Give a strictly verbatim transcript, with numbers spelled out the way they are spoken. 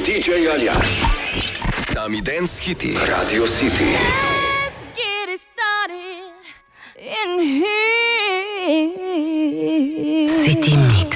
ди джей Aljaž. Sami dance hiti. Radio City. Let's get it started in here. City Mix.